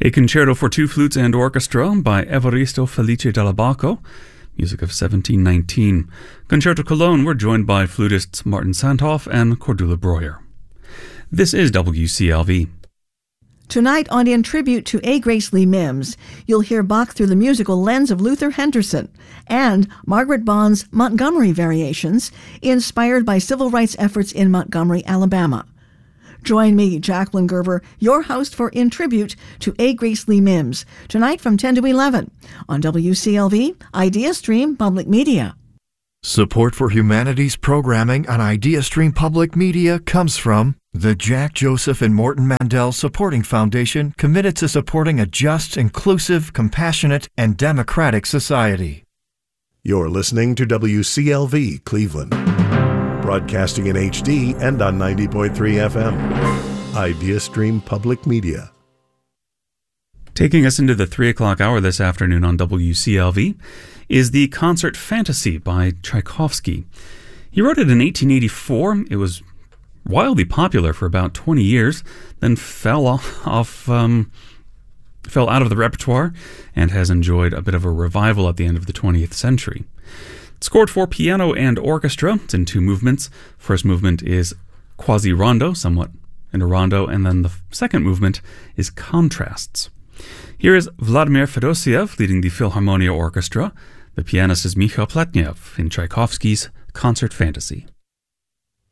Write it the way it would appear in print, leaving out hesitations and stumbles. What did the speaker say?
A concerto for two flutes and orchestra by Evaristo Felice della Bacco, music of 1719. Concerto Cologne were joined by flutists Martin Sandhoff and Cordula Breuer. This is WCLV. Tonight on In Tribute to A. Grace Lee Mims, you'll hear Bach through the musical lens of Luther Henderson and Margaret Bond's Montgomery Variations, inspired by civil rights efforts in Montgomery, Alabama. Join me, Jacqueline Gerber, your host for In Tribute to A. Grace Lee Mims, tonight from 10 to 11 on WCLV, IdeaStream Public Media. Support for humanities programming on IdeaStream Public Media comes from the Jack Joseph and Morton Mandel Supporting Foundation, committed to supporting a just, inclusive, compassionate, and democratic society. You're listening to WCLV Cleveland, broadcasting in HD and on 90.3 FM. IdeaStream Public Media. Taking us into the 3 o'clock hour this afternoon on WCLV is the Concert Fantasy by Tchaikovsky. He wrote it in 1884. It was wildly popular for about 20 years, then fell out of the repertoire and has enjoyed a bit of a revival at the end of the 20th century. It's scored for piano and orchestra. It's in two movements. First movement is quasi-rondo, somewhat in a rondo, and then the second movement is contrasts. Here is Vladimir Fedosiev leading the Philharmonia Orchestra. The pianist is Mikhail Pletnev in Tchaikovsky's Concert Fantasy.